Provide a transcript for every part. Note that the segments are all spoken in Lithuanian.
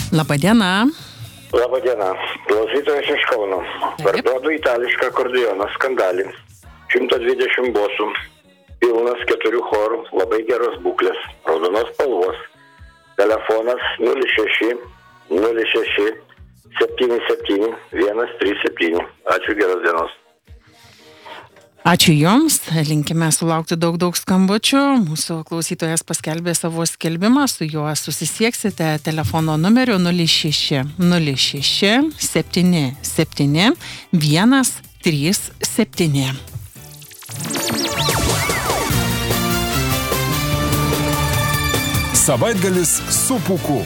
Labadiena. Labadiena. Klausytojas iš Kauno. Parduodu itališką akordeoną Skandalį. 120 bosų. Pilnas 4 chorų. Labai geros būklės. Raudonos spalvos. Telefonas 06 06 77 137. Ačiū, geros dienos. Ačiū Jums, linkime sulaukti daug skambučių. Mūsų klausytojas paskelbė savo skelbimą, su juo susisieksite telefono numeriu 06 06 77 137. Savaitgalis su Pūku.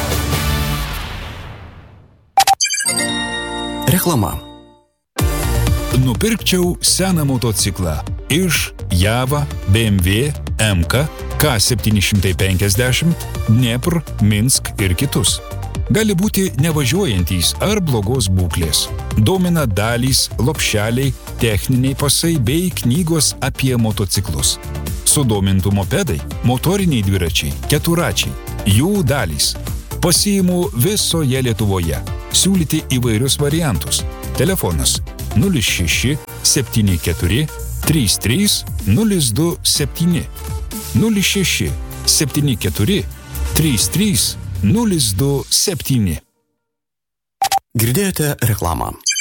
Reklama. Nupirkčiau seną motociklą iš Java, BMW, MK, K750, Dnepr, Minsk ir kitus. Gali būti nevažiuojantys ar blogos būklės. Domina dalys, lopšeliai, techniniai pasai bei knygos apie motociklus. Sudomintų mopedai, motoriniai dviračiai, keturačiai, jų dalys. Pasiimu visoje Lietuvoje. Siūlyti įvairius variantus. Telefonas 06 74 33 027 06 74 33 027. Girdėjote reklamą.